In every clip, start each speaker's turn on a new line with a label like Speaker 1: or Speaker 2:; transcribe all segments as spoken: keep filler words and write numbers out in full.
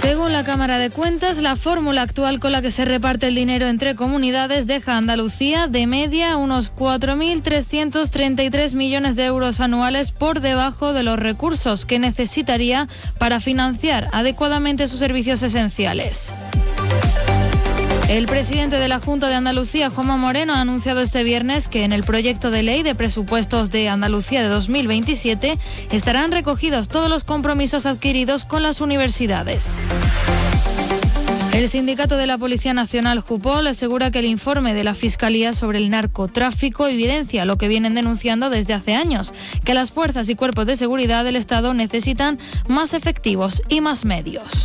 Speaker 1: Según la Cámara de Cuentas, la fórmula actual con la que se reparte el dinero entre comunidades deja a Andalucía de media unos cuatro mil trescientos treinta y tres millones de euros anuales por debajo de los recursos que necesitaría para financiar adecuadamente sus servicios esenciales. El presidente de la Junta de Andalucía, Juanma Moreno, ha anunciado este viernes que en el proyecto de ley de presupuestos de Andalucía de dos mil veintisiete estarán recogidos todos los compromisos adquiridos con las universidades. El sindicato de la Policía Nacional, Jupol, asegura que el informe de la Fiscalía sobre el narcotráfico evidencia lo que vienen denunciando desde hace años, que las fuerzas y cuerpos de seguridad del Estado necesitan más efectivos y más medios.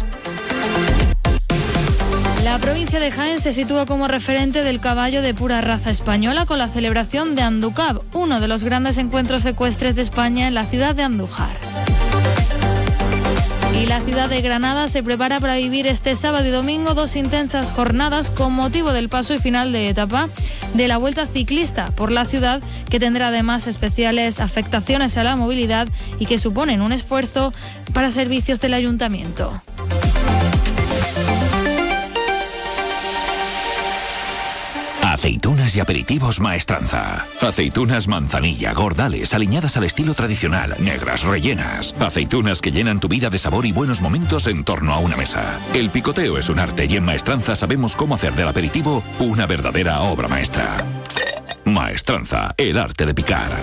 Speaker 1: La provincia de Jaén se sitúa como referente del caballo de pura raza española con la celebración de Andúcar, uno de los grandes encuentros ecuestres de España en la ciudad de Andújar. Y la ciudad de Granada se prepara para vivir este sábado y domingo dos intensas jornadas con motivo del paso y final de etapa de la Vuelta Ciclista por la ciudad, que tendrá además especiales afectaciones a la movilidad y que suponen un esfuerzo para servicios del ayuntamiento.
Speaker 2: Aceitunas y aperitivos Maestranza. Aceitunas manzanilla, gordales, aliñadas al estilo tradicional, negras, rellenas. Aceitunas que llenan tu vida de sabor y buenos momentos en torno a una mesa. El picoteo es un arte y en Maestranza sabemos cómo hacer del aperitivo una verdadera obra maestra. Maestranza, el arte de picar.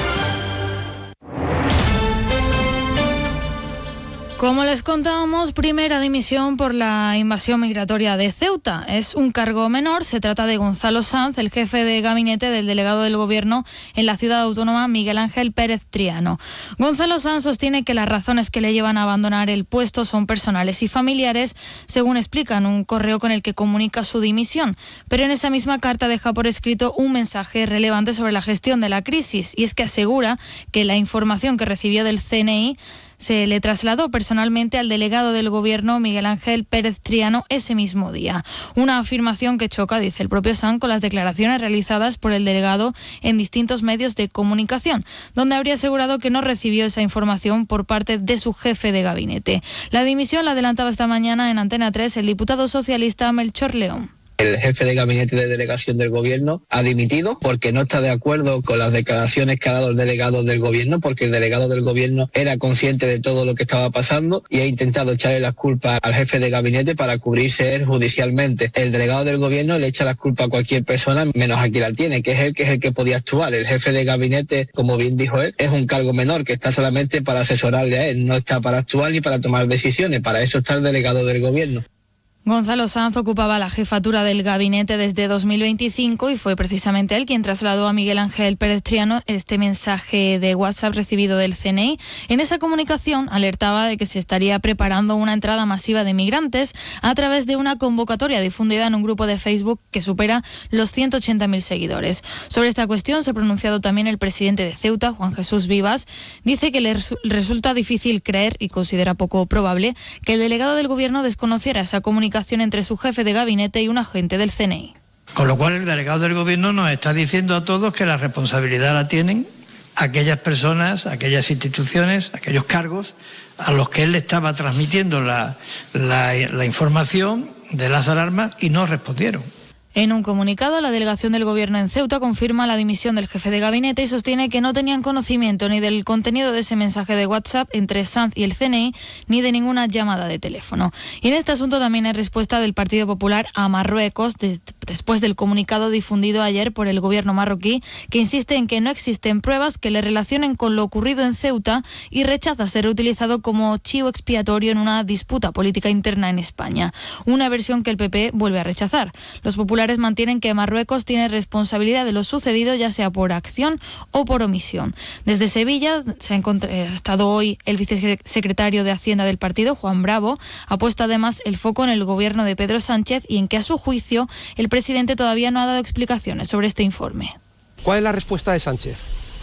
Speaker 1: Como les contábamos, primera dimisión por la invasión migratoria de Ceuta. Es un cargo menor, se trata de Gonzalo Sanz, el jefe de gabinete del delegado del Gobierno en la ciudad autónoma Miguel Ángel Pérez Triano. Gonzalo Sanz sostiene que las razones que le llevan a abandonar el puesto son personales y familiares, según explica en un correo con el que comunica su dimisión. Pero en esa misma carta deja por escrito un mensaje relevante sobre la gestión de la crisis, y es que asegura que la información que recibió del C N I se le trasladó personalmente al delegado del Gobierno, Miguel Ángel Pérez Triano, ese mismo día. Una afirmación que choca, dice el propio Sanz, con las declaraciones realizadas por el delegado en distintos medios de comunicación, donde habría asegurado que no recibió esa información por parte de su jefe de gabinete. La dimisión la adelantaba esta mañana en Antena tres el diputado socialista Melchor León.
Speaker 3: El jefe de gabinete de delegación del Gobierno ha dimitido porque no está de acuerdo con las declaraciones que ha dado el delegado del Gobierno, porque el delegado del Gobierno era consciente de todo lo que estaba pasando y ha intentado echarle las culpas al jefe de gabinete para cubrirse él judicialmente. El delegado del Gobierno le echa las culpas a cualquier persona menos a quien la tiene, que es él, que es el que podía actuar. El jefe de gabinete, como bien dijo él, es un cargo menor que está solamente para asesorarle a él, no está para actuar ni para tomar decisiones. Para eso está el delegado del Gobierno.
Speaker 1: Gonzalo Sanz ocupaba la jefatura del gabinete desde dos mil veinticinco y fue precisamente él quien trasladó a Miguel Ángel Pérez Triano este mensaje de WhatsApp recibido del C N I. En esa comunicación alertaba de que se estaría preparando una entrada masiva de migrantes a través de una convocatoria difundida en un grupo de Facebook que supera los ciento ochenta mil seguidores. Sobre esta cuestión se ha pronunciado también el presidente de Ceuta, Juan Jesús Vivas. Dice que le resulta difícil creer y considera poco probable que el delegado del Gobierno desconociera esa comunicación entre su jefe de gabinete y un agente del C N I.
Speaker 4: Con lo cual el delegado del Gobierno nos está diciendo a todos que la responsabilidad la tienen aquellas personas, aquellas instituciones, aquellos cargos a los que él le estaba transmitiendo la, la, la información de las alarmas y no respondieron.
Speaker 1: En un comunicado, la delegación del Gobierno en Ceuta confirma la dimisión del jefe de gabinete y sostiene que no tenían conocimiento ni del contenido de ese mensaje de WhatsApp entre Sanz y el C N I, ni de ninguna llamada de teléfono. Y en este asunto también hay respuesta del Partido Popular a Marruecos, de, después del comunicado difundido ayer por el Gobierno marroquí, que insiste en que no existen pruebas que le relacionen con lo ocurrido en Ceuta y rechaza ser utilizado como chivo expiatorio en una disputa política interna en España. Una versión que el P P vuelve a rechazar. Los populares mantienen que Marruecos tiene responsabilidad de lo sucedido, ya sea por acción o por omisión. Desde Sevilla se ha, ha estado hoy el vicesecretario de Hacienda del partido, Juan Bravo. Ha puesto además el foco en el gobierno de Pedro Sánchez y en que, a su juicio, el presidente todavía no ha dado explicaciones sobre este informe.
Speaker 5: ¿Cuál es la respuesta de Sánchez?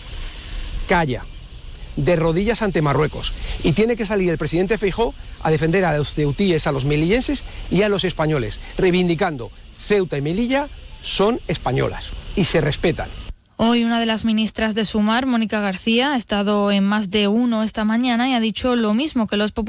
Speaker 5: Calla, de rodillas ante Marruecos. Y tiene que salir el presidente Feijóo a defender a los ceutíes, a los melillenses y a los españoles, reivindicando Ceuta y Melilla son españolas y se respetan.
Speaker 1: Hoy una de las ministras de Sumar, Mónica García, ha estado en Más de Uno esta mañana y ha dicho lo mismo, que los populares